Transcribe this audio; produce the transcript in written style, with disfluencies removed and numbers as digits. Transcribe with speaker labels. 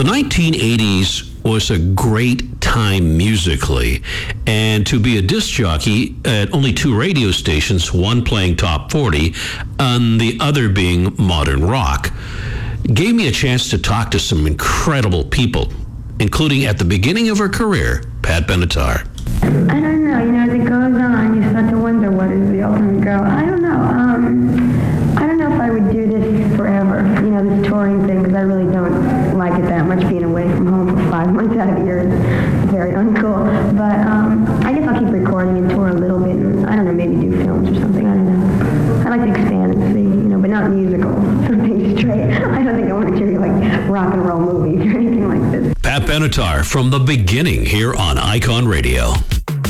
Speaker 1: The 1980s was a great time musically, and to be a disc jockey at only two radio stations, one playing top 40 and the other being modern rock, gave me a chance to talk to some incredible people, including at the beginning of her career, Pat Benatar.
Speaker 2: I don't know, as it goes on, you start to wonder what is the ultimate goal. I don't know. I don't know if I would do this forever, this touring thing, because I really don't like it that much, being away from home for 5 months out of the year is very uncool. But I guess I'll keep recording and tour a little bit, and I don't know, maybe do films or something, I don't know. I'd like to expand and see, but not musical, something straight. I don't think I want to do like rock and roll movies or anything like this.
Speaker 1: Pat Benatar from the beginning here on Icon Radio.